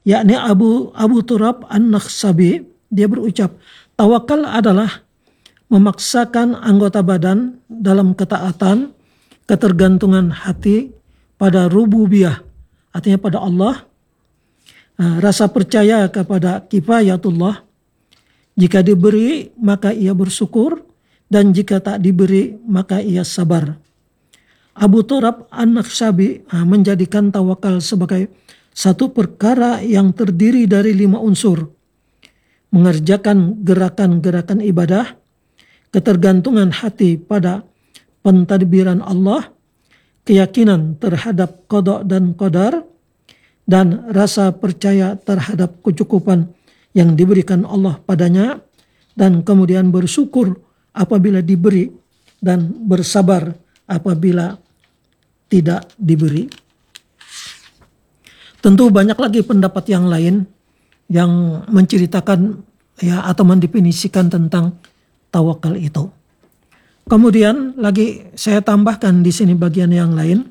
yakni Abu Turab An-Nakhshabi, dia berucap, tawakal adalah memaksakan anggota badan dalam ketaatan, ketergantungan hati pada rububiyah, artinya pada Allah, rasa percaya kepada kifayatullah. Jika diberi maka ia bersyukur, dan jika tak diberi maka ia sabar. Abu Turab An-Nakhshabi menjadikan tawakal sebagai satu perkara yang terdiri dari 5 unsur: mengerjakan gerakan-gerakan ibadah, ketergantungan hati pada pentadbiran Allah, keyakinan terhadap qada dan qadar, dan rasa percaya terhadap kecukupan yang diberikan Allah padanya, dan kemudian bersyukur apabila diberi dan bersabar apabila tidak diberi. Tentu banyak lagi pendapat yang lain yang menceritakan atau mendefinisikan tentang tawakal itu. Kemudian lagi saya tambahkan di sini bagian yang lain.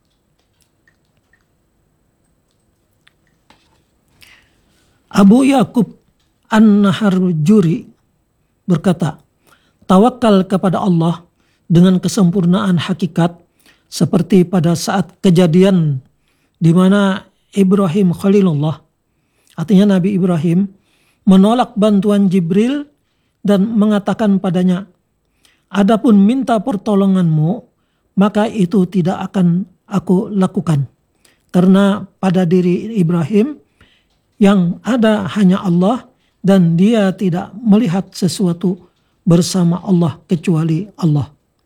Abu Yaqub An-Naharjuri berkata, tawakal kepada Allah dengan kesempurnaan hakikat seperti pada saat kejadian di mana Ibrahim Khalilullah, artinya Nabi Ibrahim, menolak bantuan Jibril dan mengatakan padanya, adapun minta pertolonganmu, maka itu tidak akan aku lakukan. Karena pada diri Ibrahim yang ada hanya Allah, dan dia tidak melihat sesuatu bersama Allah kecuali Allah.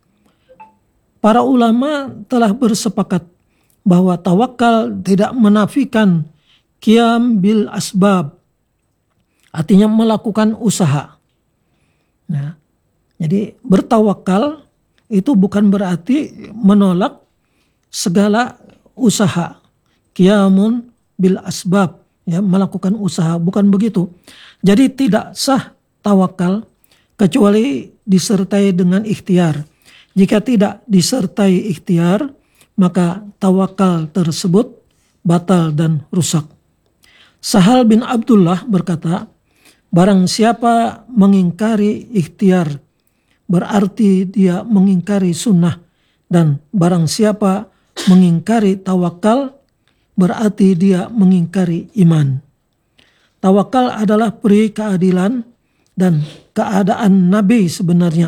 Para ulama telah bersepakat bahwa tawakal tidak menafikan qiyam bil asbab, artinya melakukan usaha. Nah, jadi bertawakal itu bukan berarti menolak segala usaha. Qiyamun bil asbab, melakukan usaha, bukan begitu. Jadi tidak sah tawakal kecuali disertai dengan ikhtiar. Jika tidak disertai ikhtiar, maka tawakal tersebut batal dan rusak. Sahal bin Abdullah berkata, barang siapa mengingkari ikhtiar, berarti dia mengingkari sunnah, dan barang siapa mengingkari tawakal, berarti dia mengingkari iman. Tawakal adalah peri keadilan dan keadaan Nabi sebenarnya,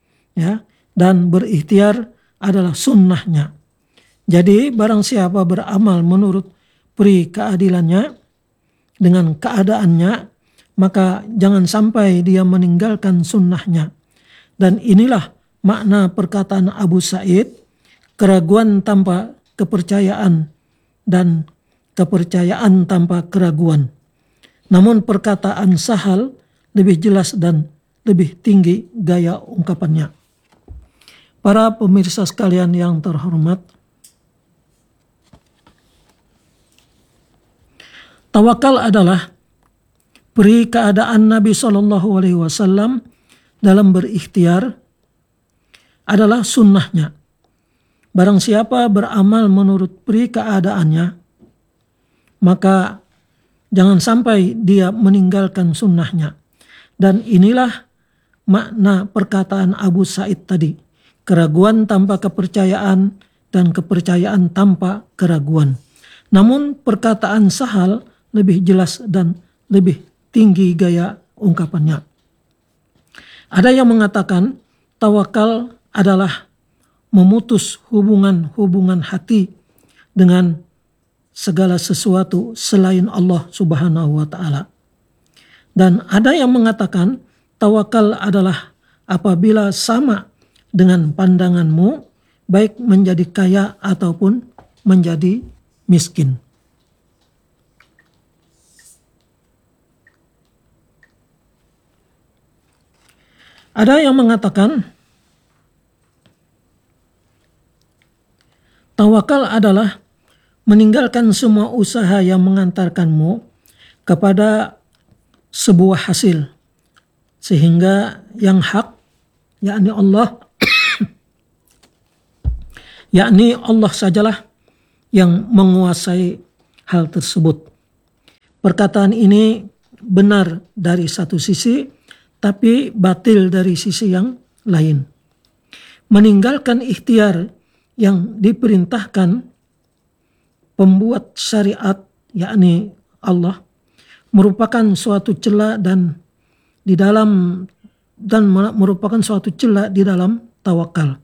dan berikhtiar adalah sunnahnya. Jadi barang siapa beramal menurut peri keadilannya dengan keadaannya, maka jangan sampai dia meninggalkan sunnahnya. Dan inilah makna perkataan Abu Sa'id, keraguan tanpa kepercayaan dan kepercayaan tanpa keraguan. Namun perkataan Sahal lebih jelas dan lebih tinggi gaya ungkapannya. Para pemirsa sekalian yang terhormat, tawakal adalah peri keadaan Nabi SAW dalam berikhtiar, adalah sunnahnya. Barang siapa beramal menurut peri keadaannya, maka jangan sampai dia meninggalkan sunnahnya. Dan inilah makna perkataan Abu Sa'id tadi, keraguan tanpa kepercayaan dan kepercayaan tanpa keraguan. Namun perkataan Sahal lebih jelas dan lebih tinggi gaya ungkapannya. Ada yang mengatakan tawakal adalah memutus hubungan hati dengan segala sesuatu selain Allah Subhanahu wa Ta'ala. Dan ada yang mengatakan tawakal adalah apabila sama dengan pandanganmu, baik menjadi kaya ataupun menjadi miskin. Ada yang mengatakan tawakal adalah meninggalkan semua usaha yang mengantarkanmu kepada sebuah hasil, sehingga yang hak, yakni Allah, yakni Allah sajalah yang menguasai hal tersebut. perkataan ini benar dari satu sisi, tapi batil dari sisi yang lain. Meninggalkan ikhtiar yang diperintahkan pembuat syariat, yakni Allah, merupakan suatu celah merupakan suatu celah di dalam tawakal.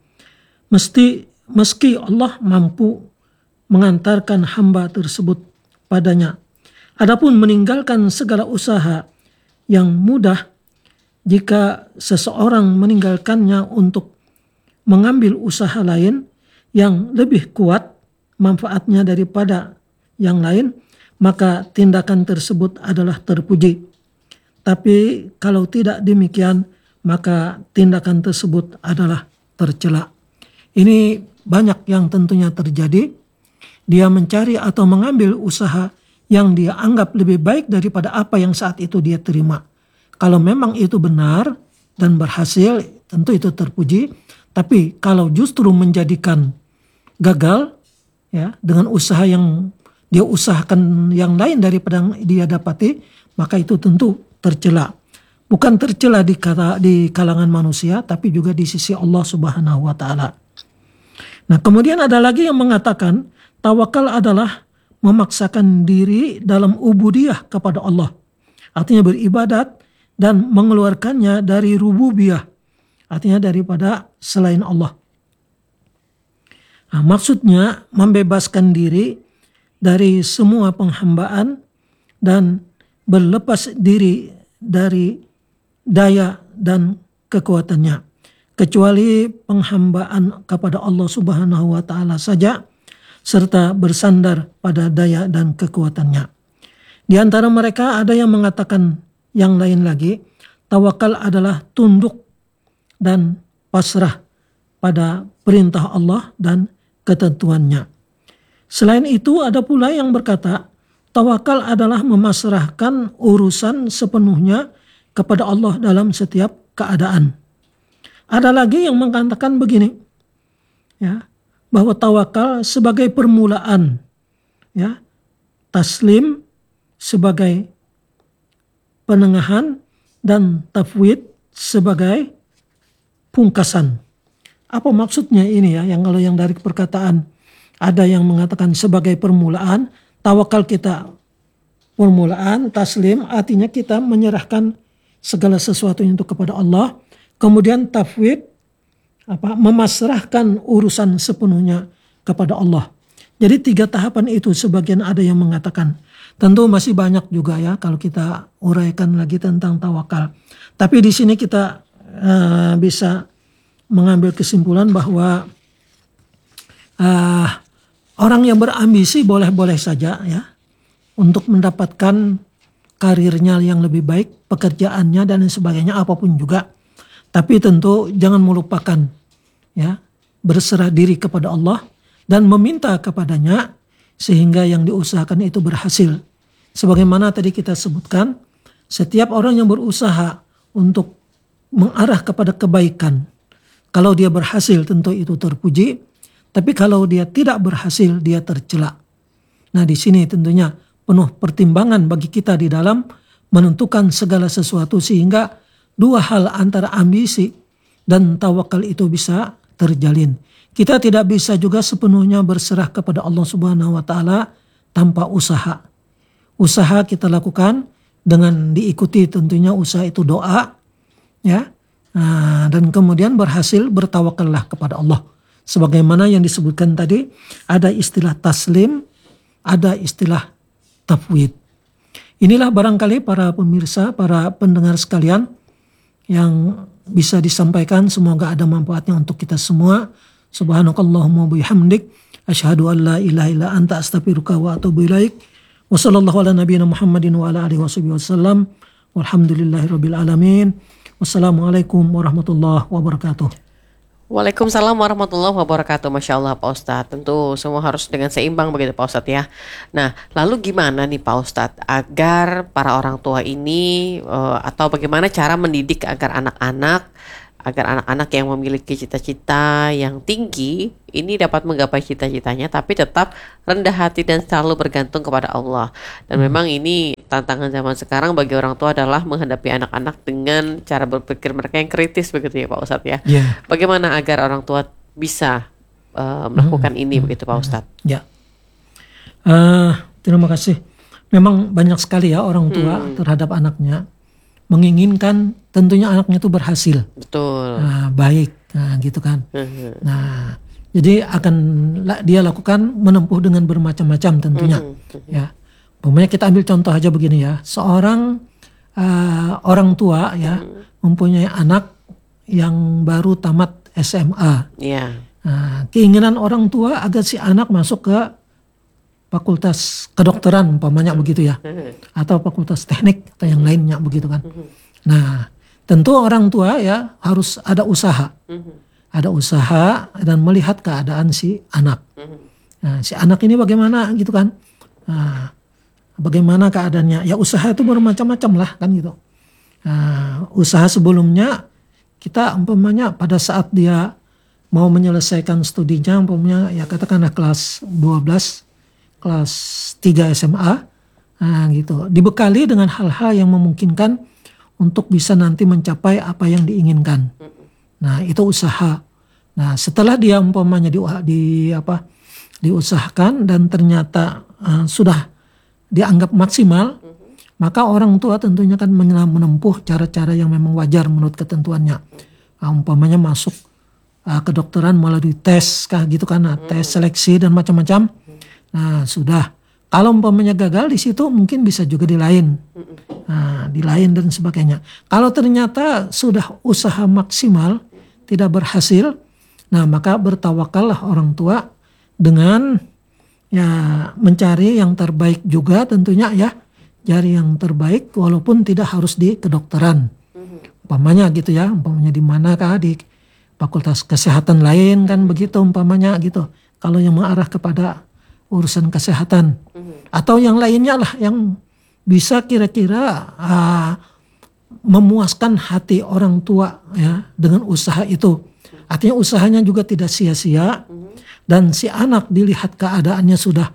Meski Allah mampu mengantarkan hamba tersebut padanya. Adapun meninggalkan segala usaha yang mudah, jika seseorang meninggalkannya untuk mengambil usaha lain yang lebih kuat manfaatnya daripada yang lain, maka tindakan tersebut adalah terpuji. Tapi kalau tidak demikian, maka tindakan tersebut adalah tercela. Ini banyak yang tentunya terjadi. Dia mencari atau mengambil usaha yang dia anggap lebih baik daripada apa yang saat itu dia terima. Kalau memang itu benar dan berhasil, tentu itu terpuji. Tapi kalau justru menjadikan gagal, ya, dengan usaha yang dia usahakan yang lain daripada yang dia dapati, maka itu tentu tercela. Bukan tercela di kalangan manusia, tapi juga di sisi Allah Subhanahu wa Ta'ala. Nah, kemudian ada lagi yang mengatakan tawakal adalah memaksakan diri dalam ubudiyah kepada Allah. Artinya beribadat dan mengeluarkannya dari rububiyah, artinya daripada selain Allah. Nah, maksudnya membebaskan diri dari semua penghambaan dan berlepas diri dari daya dan kekuatannya, kecuali penghambaan kepada Allah Subhanahu wa Ta'ala saja, serta bersandar pada daya dan kekuatannya. Di antara mereka ada yang mengatakan yang lain lagi, tawakal adalah tunduk dan pasrah pada perintah Allah dan ketentuannya. Selain itu ada pula yang berkata, tawakal adalah memasrahkan urusan sepenuhnya kepada Allah dalam setiap keadaan. Ada lagi yang mengatakan begini, ya, bahwa tawakal sebagai permulaan, ya, taslim sebagai penengahan, dan tafwid sebagai pungkasan. Apa maksudnya ini ya? Kalau yang dari perkataan ada yang mengatakan sebagai permulaan, tawakal kita permulaan, taslim artinya kita menyerahkan segala sesuatu itu kepada Allah. Kemudian tafwid, memasrahkan urusan sepenuhnya kepada Allah. Jadi 3 tahapan itu sebagian ada yang mengatakan. Tentu masih banyak juga ya kalau kita uraikan lagi tentang tawakal. Tapi di sini kita bisa mengambil kesimpulan bahwa orang yang berambisi boleh-boleh saja ya untuk mendapatkan karirnya yang lebih baik, pekerjaannya dan sebagainya, apapun juga. Tapi tentu jangan melupakan ya berserah diri kepada Allah dan meminta kepadanya sehingga yang diusahakan itu berhasil. Sebagaimana tadi kita sebutkan, setiap orang yang berusaha untuk mengarah kepada kebaikan, kalau dia berhasil tentu itu terpuji, tapi kalau dia tidak berhasil dia tercela. Nah, di sini tentunya penuh pertimbangan bagi kita di dalam menentukan segala sesuatu sehingga 2 hal antara ambisi dan tawakal itu bisa terjalin. Kita tidak bisa juga sepenuhnya berserah kepada Allah Subhanahu wa Ta'ala tanpa usaha. Usaha kita lakukan dengan diikuti tentunya usaha itu doa, ya. Dan kemudian berhasil bertawakallah kepada Allah. Sebagaimana yang disebutkan tadi, ada istilah taslim, ada istilah tafwid. Inilah barangkali para pemirsa, para pendengar sekalian yang bisa disampaikan, semoga ada manfaatnya untuk kita semua. Subhanakallahumma bihamdik asyhadu an la ilaha illa anta astaghfiruka wa atubu ilaik. Wa sallallahu ala nabiyyina Muhammadin wa ala alihi wasallam. Walhamdulillahirabbil alamin. Wassalamualaikum warahmatullahi wabarakatuh. Waalaikumsalam warahmatullahi wabarakatuh. Masya Allah Pak Ustadz, tentu semua harus dengan seimbang begitu Pak Ustadz ya. Nah, lalu gimana nih Pak Ustadz agar para orang tua ini atau bagaimana cara mendidik agar anak-anak yang memiliki cita-cita yang tinggi ini dapat menggapai cita-citanya tapi tetap rendah hati dan selalu bergantung kepada Allah. Dan memang ini tantangan zaman sekarang bagi orang tua adalah menghadapi anak-anak dengan cara berpikir mereka yang kritis begitu ya Pak Ustadz ya. Ya. Bagaimana agar orang tua bisa melakukan ini begitu Pak Ustadz? Ya. Terima kasih. Memang banyak sekali ya orang tua terhadap anaknya menginginkan tentunya anaknya itu berhasil, Betul. baik, gitu kan. Nah, jadi akan dia lakukan menempuh dengan bermacam-macam tentunya. Ya, umpamanya kita ambil contoh aja begini ya, seorang orang tua ya mempunyai anak yang baru tamat SMA. Iya. Keinginan orang tua agar si anak masuk ke fakultas kedokteran umpamanya begitu ya, atau fakultas teknik atau yang lainnya begitu kan. Nah, tentu orang tua ya harus ada usaha, dan melihat keadaan si anak. Nah, si anak ini bagaimana gitu kan? Nah, bagaimana keadaannya? Ya usaha itu bermacam-macam lah kan gitu. Nah, usaha sebelumnya kita umpamanya pada saat dia mau menyelesaikan studinya umpamanya ya katakanlah kelas 12, kelas 3 SMA, gitu. Dibekali dengan hal-hal yang memungkinkan untuk bisa nanti mencapai apa yang diinginkan. Nah, itu usaha. Nah, setelah dia umpamanya diusahakan dan ternyata sudah dianggap maksimal, maka orang tua tentunya kan menempuh cara-cara yang memang wajar menurut ketentuannya. Umpamanya masuk kedokteran melalui tes, gitu kan, tes seleksi dan macam-macam. Nah, sudah. Kalau umpamanya gagal di situ mungkin bisa juga di lain. Nah, di lain dan sebagainya. Kalau ternyata sudah usaha maksimal tidak berhasil, nah maka bertawakallah orang tua dengan ya mencari yang terbaik juga tentunya ya. Cari yang terbaik walaupun tidak harus di kedokteran. Umpamanya gitu ya, umpamanya di manakah di fakultas kesehatan lain kan begitu umpamanya gitu. Kalau yang mengarah kepada urusan kesehatan atau yang lainnya lah yang bisa kira-kira memuaskan hati orang tua ya dengan usaha itu. Artinya usahanya juga tidak sia-sia dan si anak dilihat keadaannya sudah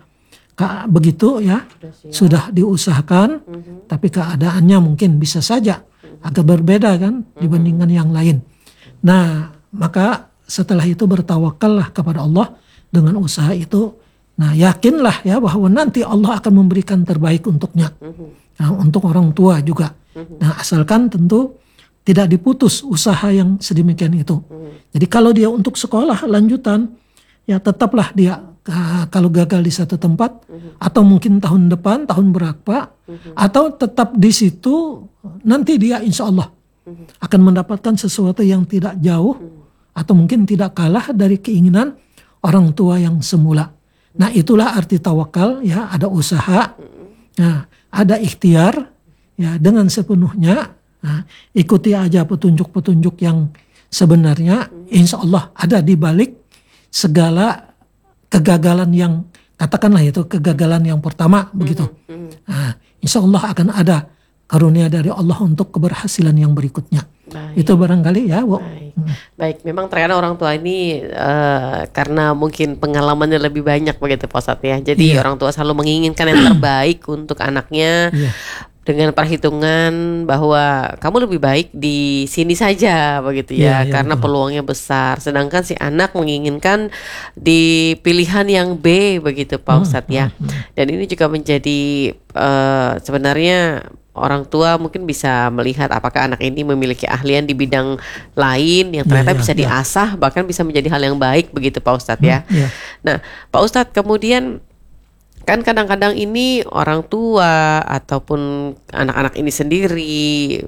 begitu ya, sudah diusahakan, tapi keadaannya mungkin bisa saja agak berbeda kan dibandingkan yang lain. Nah, maka setelah itu bertawakallah kepada Allah dengan usaha itu. Nah, yakinlah ya bahwa nanti Allah akan memberikan terbaik untuknya. Nah, untuk orang tua juga. Nah, asalkan tentu tidak diputus usaha yang sedemikian itu. Jadi kalau dia untuk sekolah lanjutan, ya tetaplah dia kalau gagal di satu tempat, atau mungkin tahun depan, tahun berapa, atau tetap di situ, nanti dia insya Allah akan mendapatkan sesuatu yang tidak jauh, atau mungkin tidak kalah dari keinginan orang tua yang semula. Nah, itulah arti tawakal ya, ada usaha, nah, ada ikhtiar ya dengan sepenuhnya. Nah, ikuti aja petunjuk-petunjuk yang sebenarnya, insya Allah ada di balik segala kegagalan yang katakanlah itu kegagalan yang pertama begitu. Nah, insya Allah akan ada karunia dari Allah untuk keberhasilan yang berikutnya. Baik. Itu barangkali ya. Baik, memang terkadang orang tua ini karena mungkin pengalamannya lebih banyak begitu Pak Ustadz ya. Jadi orang tua selalu menginginkan yang terbaik untuk anaknya dengan perhitungan bahwa kamu lebih baik di sini saja begitu ya, karena peluangnya besar. Sedangkan si anak menginginkan di pilihan yang B begitu Pak Ustadz ya. Dan ini juga menjadi sebenarnya orang tua mungkin bisa melihat apakah anak ini memiliki ahlian di bidang lain yang ternyata bisa diasah, bahkan bisa menjadi hal yang baik begitu Pak Ustadz ya. Nah, Pak Ustadz, kemudian kan kadang-kadang ini orang tua ataupun anak-anak ini sendiri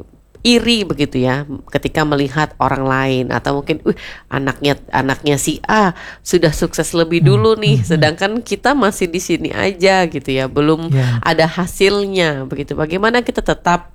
iri begitu ya ketika melihat orang lain, atau mungkin anaknya si A sudah sukses lebih dulu nih, sedangkan kita masih di sini aja gitu ya, belum ada hasilnya begitu. Bagaimana kita tetap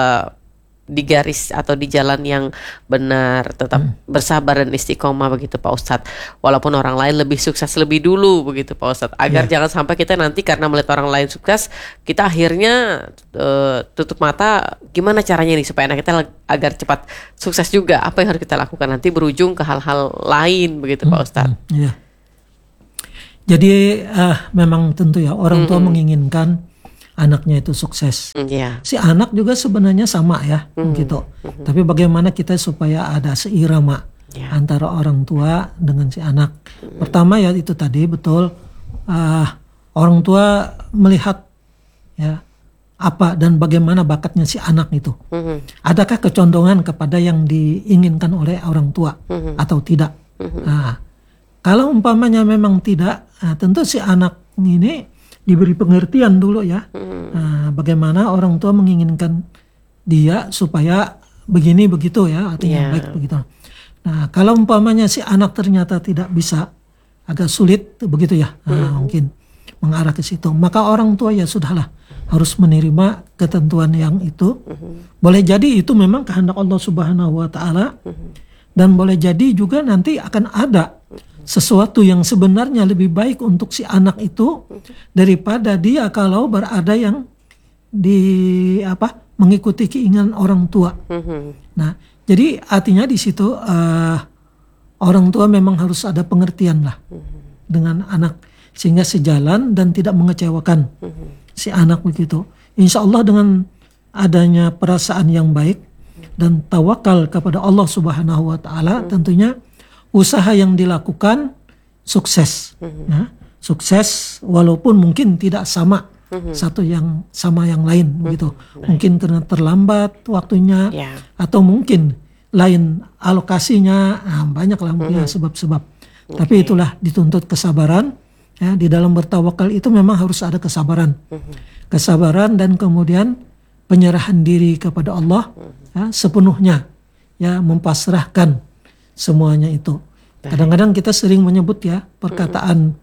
di garis atau di jalan yang benar, tetap bersabar dan istiqomah begitu Pak Ustadz, walaupun orang lain lebih sukses lebih dulu begitu Pak Ustadz, agar jangan sampai kita nanti karena melihat orang lain sukses kita akhirnya tutup mata. Gimana caranya nih supaya anak kita agar cepat sukses juga? Apa yang harus kita lakukan nanti berujung ke hal-hal lain begitu Pak Ustadz? Jadi memang tentu ya orang tua menginginkan anaknya itu sukses. Iya. Si anak juga sebenarnya sama ya, gitu. Tapi bagaimana kita supaya ada seirama antara orang tua dengan si anak. Pertama ya itu tadi betul, orang tua melihat ya apa dan bagaimana bakatnya si anak itu. Adakah kecondongan kepada yang diinginkan oleh orang tua atau tidak? Nah, kalau umpamanya memang tidak, tentu si anak ini diberi pengertian dulu ya. Bagaimana orang tua menginginkan dia supaya begini begitu ya, artinya baik begitu. Nah, kalau umpamanya si anak ternyata tidak bisa, agak sulit begitu ya, mungkin mengarah ke situ. Maka orang tua ya sudahlah, harus menerima ketentuan yang itu. Boleh jadi itu memang kehendak Allah Subhanahu wa taala, dan boleh jadi juga nanti akan ada sesuatu yang sebenarnya lebih baik untuk si anak itu daripada dia kalau berada yang mengikuti keinginan orang tua. Nah, jadi artinya di situ orang tua memang harus ada pengertian lah dengan anak sehingga sejalan dan tidak mengecewakan si anak begitu. Insya Allah dengan adanya perasaan yang baik dan tawakal kepada Allah Subhanahu wa taala, tentunya usaha yang dilakukan sukses. Ya, sukses walaupun mungkin tidak sama satu yang sama yang lain begitu. Mungkin karena terlambat waktunya atau mungkin lain alokasinya, banyaklah mungkin sebab-sebab. Tapi itulah dituntut kesabaran. Ya, di dalam bertawakal itu memang harus ada kesabaran. Kesabaran dan kemudian penyerahan diri kepada Allah ya, sepenuhnya, ya, mempasrahkan semuanya itu. Kadang-kadang kita sering menyebut ya perkataan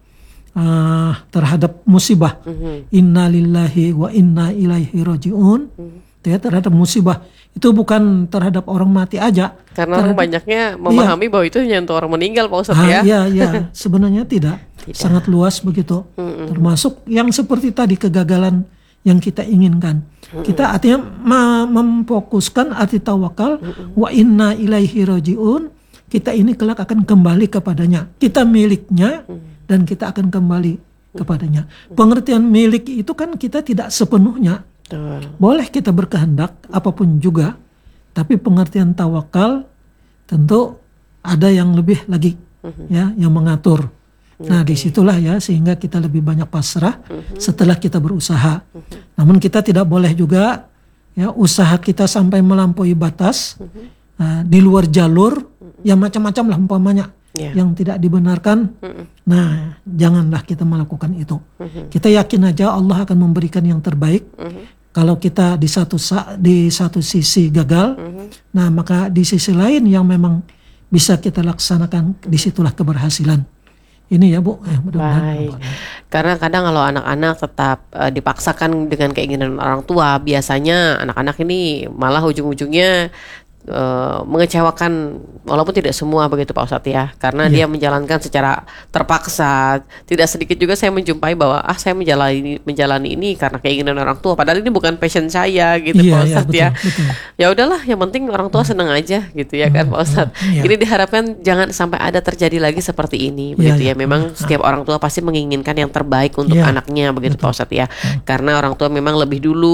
terhadap musibah, inna lillahi wa inna ilaihi rajiun. Ya, terhadap musibah itu bukan terhadap orang mati aja. Karena orang banyaknya memahami bahwa itu hanya untuk orang meninggal, Pak Ustadz ya. Iya, sebenarnya tidak. Sangat luas begitu. Termasuk yang seperti tadi kegagalan yang kita inginkan. Kita artinya memfokuskan arti tawakal, wa inna ilaihi rajiun. Kita ini kelak akan kembali kepadanya. Kita miliknya dan kita akan kembali kepadanya. Pengertian milik itu kan kita tidak sepenuhnya. Boleh kita berkehendak apapun juga, tapi pengertian tawakal tentu ada yang lebih lagi ya, yang mengatur. Nah, disitulah ya sehingga kita lebih banyak pasrah setelah kita berusaha. Namun kita tidak boleh juga ya usaha kita sampai melampaui batas, di luar jalur yang macam-macam lah umpamanya yang tidak dibenarkan. Nah, janganlah kita melakukan itu. Kita yakin aja Allah akan memberikan yang terbaik. Kalau kita di satu sisi gagal, nah maka di sisi lain yang memang bisa kita laksanakan, disitulah keberhasilan. Ini ya Bu, Baik. Karena kadang kalau anak-anak tetap dipaksakan dengan keinginan orang tua, biasanya anak-anak ini malah ujung-ujungnya mengecewakan, walaupun tidak semua begitu Pak Ustadz ya, karena dia menjalankan secara terpaksa. Tidak sedikit juga saya menjumpai bahwa saya menjalani ini karena keinginan orang tua, padahal ini bukan passion saya gitu Pak Ustadz ya. Ya udahlah, yang penting orang tua senang aja gitu ya kan Pak Ustadz. Ini diharapkan jangan sampai ada terjadi lagi seperti ini begitu ya. Memang setiap orang tua pasti menginginkan yang terbaik untuk anaknya begitu Pak Ustadz ya. Karena orang tua memang lebih dulu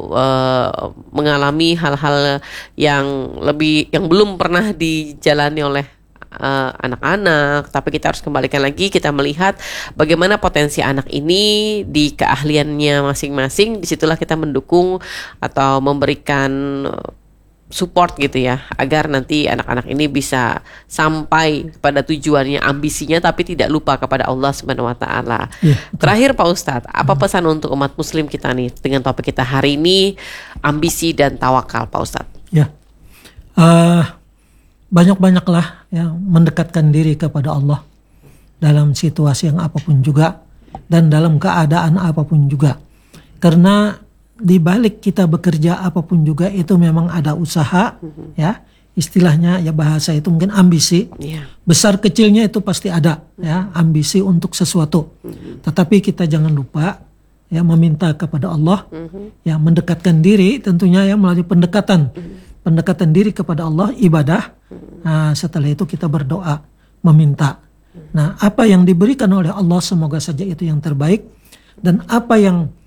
mengalami hal-hal yang belum pernah dijalani oleh anak-anak, tapi kita harus kembalikan lagi, kita melihat bagaimana potensi anak ini di keahliannya masing-masing. Disitulah kita mendukung atau memberikan support gitu ya, agar nanti anak-anak ini bisa sampai pada tujuannya, ambisinya, tapi tidak lupa kepada Allah Subhanahu wa taala. Terakhir Pak Ustadz, apa pesan untuk umat muslim kita nih dengan topik kita hari ini, ambisi dan tawakal Pak Ustadz? Ya. Banyak-banyaklah yang mendekatkan diri kepada Allah dalam situasi yang apapun juga dan dalam keadaan apapun juga. Karena di balik kita bekerja apapun juga itu memang ada usaha, ya. Istilahnya ya bahasa itu mungkin ambisi. Besar kecilnya itu pasti ada, ya, ambisi untuk sesuatu. Tetapi kita jangan lupa ya meminta kepada Allah, ya, mendekatkan diri tentunya ya melalui pendekatan diri kepada Allah, ibadah. Nah, setelah itu kita berdoa, meminta. Nah, apa yang diberikan oleh Allah semoga saja itu yang terbaik, dan apa yang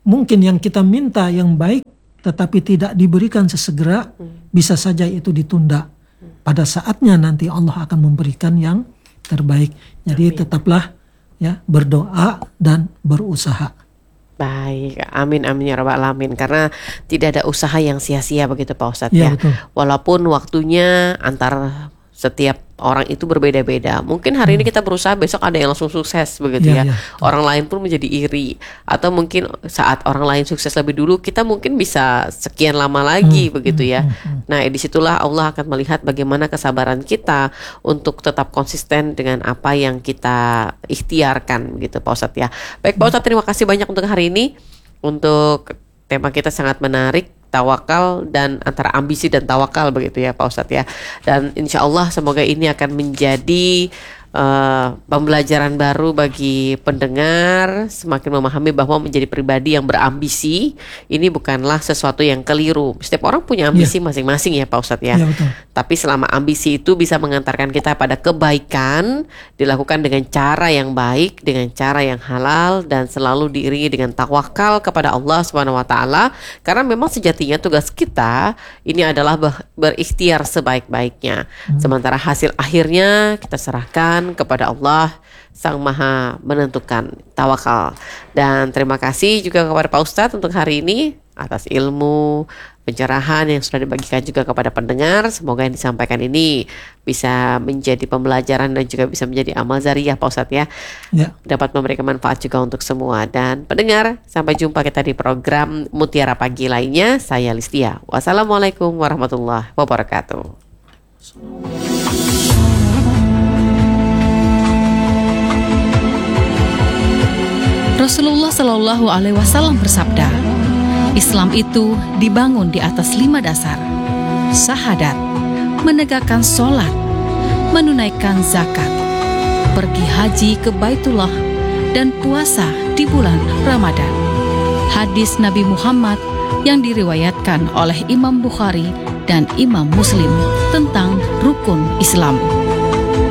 mungkin yang kita minta yang baik tetapi tidak diberikan sesegera, bisa saja itu ditunda. Pada saatnya nanti Allah akan memberikan yang terbaik. Jadi tetaplah ya berdoa dan berusaha. Baik, amin amin ya rabbal alamin. Karena tidak ada usaha yang sia-sia begitu Pak Ustadz Ya, ya. betul. Walaupun waktunya antar setiap orang itu berbeda-beda. Mungkin hari ini kita berusaha, besok ada yang langsung sukses begitu Ya, ya. ya. Orang lain pun menjadi iri. Atau mungkin saat orang lain sukses lebih dulu, kita mungkin bisa sekian lama lagi begitu ya. Nah, disitulah Allah akan melihat bagaimana kesabaran kita untuk tetap konsisten dengan apa yang kita ikhtiarkan gitu Pak Ustadz ya. Baik Pak Ustadz, terima kasih banyak untuk hari ini. Untuk tema kita sangat menarik, tawakal dan antara ambisi dan tawakal begitu ya Pak Ustadz ya. Dan insya Allah semoga ini akan menjadi pembelajaran baru bagi pendengar, semakin memahami bahwa menjadi pribadi yang berambisi ini bukanlah sesuatu yang keliru. Setiap orang punya ambisi masing-masing ya Pak Ustadz ya. Ya, betul. Tapi selama ambisi itu bisa mengantarkan kita pada kebaikan, dilakukan dengan cara yang baik, dengan cara yang halal, dan selalu diiringi dengan tawakal kepada Allah Subhanahu wa taala. Karena memang sejatinya tugas kita ini adalah berikhtiar sebaik-baiknya. Sementara hasil akhirnya kita serahkan kepada Allah Sang Maha menentukan. Tawakal. Dan terima kasih juga kepada Pak Ustadz untuk hari ini atas ilmu pencerahan yang sudah dibagikan juga kepada pendengar. Semoga yang disampaikan ini bisa menjadi pembelajaran dan juga bisa menjadi amal zariyah Pak Ustadz ya. Dapat memberikan manfaat juga untuk semua. Dan pendengar, sampai jumpa kita di program Mutiara Pagi lainnya. Saya Listia. Wassalamualaikum warahmatullahi wabarakatuh. Rasulullah Shallallahu Alaihi Wasallam bersabda, Islam itu dibangun di atas 5 dasar: syahadat, menegakkan sholat, menunaikan zakat, pergi haji ke Baitullah, dan puasa di bulan Ramadan. Hadis Nabi Muhammad yang diriwayatkan oleh Imam Bukhari dan Imam Muslim tentang rukun Islam.